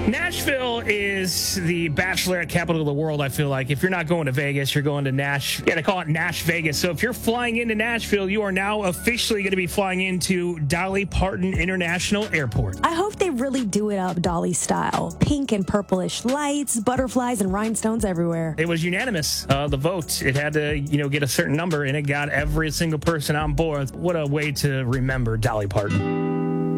Nashville is the bachelorette capital of the world, I feel like. If you're not going to Vegas, you're going to Nash. Yeah, they call it Nash Vegas. So if you're flying into Nashville, you are now officially going to be flying into Dolly Parton International Airport. I hope they really do it up Dolly style. Pink and purplish lights, butterflies, and rhinestones everywhere. It was unanimous, the vote. It had to, get a certain number, and it got every single person on board. What a way to remember Dolly Parton.